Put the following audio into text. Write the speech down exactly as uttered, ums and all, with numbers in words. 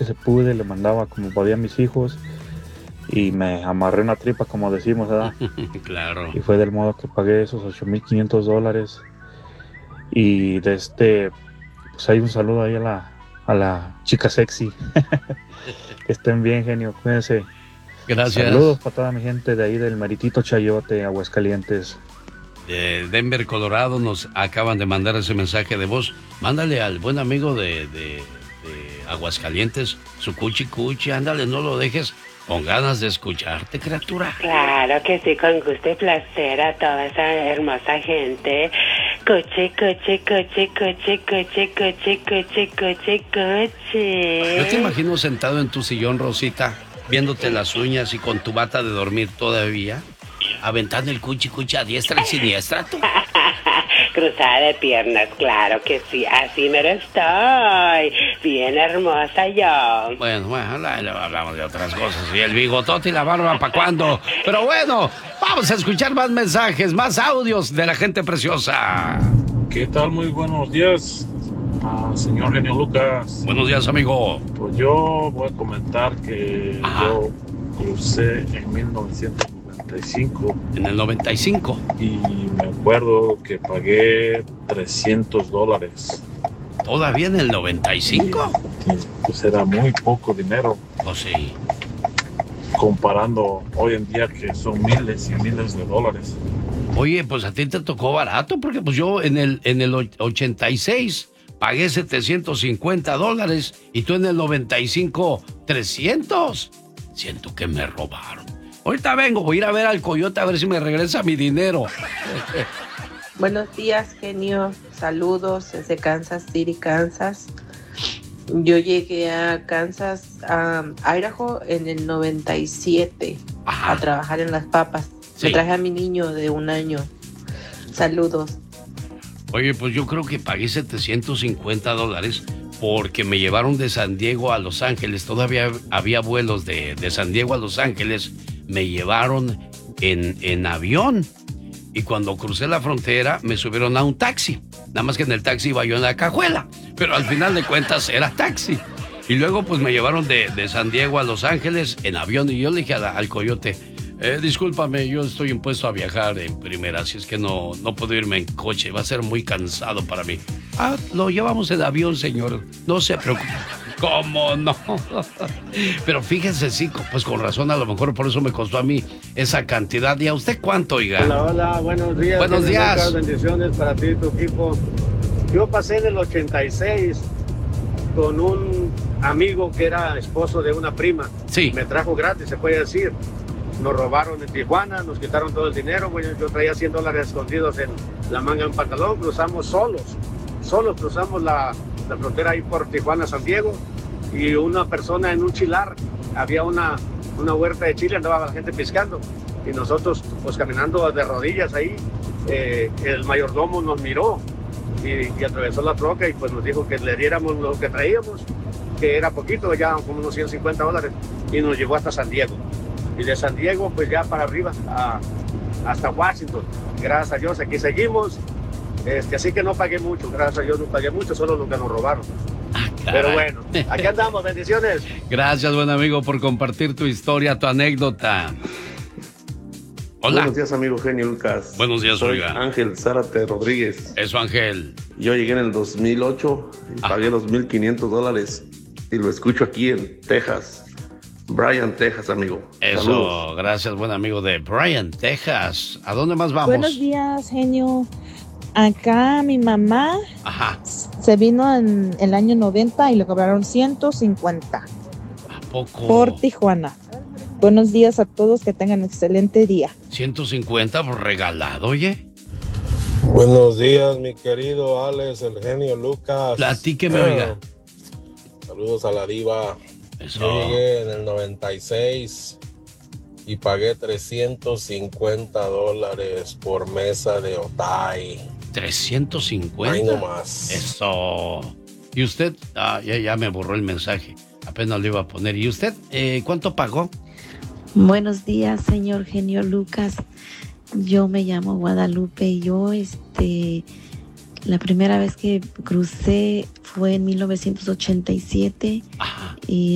se pude, le mandaba como podía a mis hijos y me amarré una tripa, como decimos, ¿verdad? Claro. Y fue del modo que pagué esos ocho mil quinientos dólares. Y de este, pues hay un saludo ahí a la, a la chica sexy. Que estén bien, genio, cuídense. Gracias. Saludos para toda mi gente de ahí del Meritito Chayote, Aguascalientes. De Denver, Colorado, nos acaban de mandar ese mensaje de voz. Mándale al buen amigo de, de, de Aguascalientes su cuchi cuchi, ándale, no lo dejes con ganas de escucharte, criatura. Claro que sí, con gusto y placer a toda esa hermosa gente. Cuchi, cuchi, cuchi, cuchi, cuchi, cuchi, cuchi, cuchi, cuchi. Yo te imagino sentado en tu sillón, Rosita, viéndote las uñas y con tu bata de dormir todavía, aventando el cuchi cuchi a diestra y siniestra, tú. Cruzada de piernas, claro que sí, así me lo estoy. Bien hermosa yo. Bueno, bueno, hablamos de otras cosas. Y el bigotote y la barba, ¿para cuándo? Pero bueno, vamos a escuchar más mensajes, más audios de la gente preciosa. ¿Qué tal? Muy buenos días, ah, señor Genio Lucas. Buenos días, amigo. Pues yo voy a comentar que Ajá. yo crucé en mil novecientos noventa y cinco. En el noventa y cinco. Y me acuerdo que pagué trescientos dólares. ¿Todavía en el noventa y cinco? Y, pues era muy poco dinero. Pues sí. Comparando hoy en día que son miles y miles de dólares. Oye, pues a ti te tocó barato, porque pues yo en el, en el ochenta y seis pagué setecientos cincuenta dólares y tú en el noventa y cinco, trescientos. Siento que me robaron. Ahorita vengo, voy a ir a ver al coyote a ver si me regresa mi dinero. Buenos días, genio. Saludos desde Kansas City, Kansas. Yo llegué a Kansas, a Idaho, en el noventa y siete. Ajá. A trabajar en las papas. Sí. Me traje a mi niño de un año. Saludos. Oye, pues yo creo que pagué setecientos cincuenta dólares porque me llevaron de San Diego a Los Ángeles. Todavía había vuelos de, de San Diego a Los Ángeles. Me llevaron en, en avión. Y cuando crucé la frontera, me subieron a un taxi. Nada más que en el taxi iba yo en la cajuela. Pero al final de cuentas era taxi. Y luego pues me llevaron de, de San Diego a Los Ángeles en avión. Y yo le dije a la, al coyote, eh, discúlpame, yo estoy impuesto a viajar en primera. Así es que no, no puedo irme en coche. Va a ser muy cansado para mí. Ah, lo llevamos en avión, señor. No se preocupe. ¿Cómo no? Pero fíjense, sí, pues con razón, a lo mejor por eso me costó a mí esa cantidad. ¿Y a usted cuánto, oiga? Hola, hola, buenos días. Buenos días. Muchas bendiciones para ti y tu equipo. Yo pasé en el ochenta y seis con un amigo que era esposo de una prima. Sí. Me trajo gratis, se puede decir. Nos robaron en Tijuana, nos quitaron todo el dinero. Bueno, yo traía cien dólares escondidos en la manga de un pantalón. Cruzamos solos, solos cruzamos la... la frontera ahí por Tijuana, San Diego, y una persona en un chilar, había una, una huerta de chile, andaba la gente pescando, y nosotros pues caminando de rodillas ahí, eh, el mayordomo nos miró y, y atravesó la troca y pues nos dijo que le diéramos lo que traíamos, que era poquito, ya como unos ciento cincuenta dólares, y nos llevó hasta San Diego, y de San Diego pues ya para arriba, a, hasta Washington. Gracias a Dios, aquí seguimos. Este, así que no pagué mucho, gracias a Dios no pagué mucho, solo lo que nos robaron. Ah, pero bueno, aquí andamos, bendiciones. Gracias, buen amigo, por compartir tu historia, tu anécdota. Hola. Buenos días, amigo Genio Lucas. Buenos días, Soy oiga. Ángel Zárate Rodríguez. Eso, Ángel. Yo llegué en el dos mil ocho y Ajá. pagué dos mil quinientos dólares y lo escucho aquí en Texas. Bryan, Texas, amigo. Eso, saludos. Gracias, buen amigo de Bryan, Texas. ¿A dónde más vamos? Buenos días, genio. Acá mi mamá Ajá. se vino en el año noventa y le cobraron ciento cincuenta. ¿A poco? Por Tijuana. Buenos días a todos, que tengan excelente día. ciento cincuenta por regalado, oye. Buenos días, mi querido Alex, el genio Lucas. Platíqueme, oiga. Saludos a la diva. Eso. Yo llegué en el noventa y seis y pagué trescientos cincuenta dólares por mesa de Otay. ¿trescientos cincuenta? Ahí nomás. Eso. ¿Y usted? Ah, ya, ya me borró el mensaje. Apenas lo iba a poner. ¿Y usted eh, cuánto pagó? Buenos días, señor genio Lucas. Yo me llamo Guadalupe y yo, este, la primera vez que crucé fue en mil novecientos ochenta y siete. Ajá. Y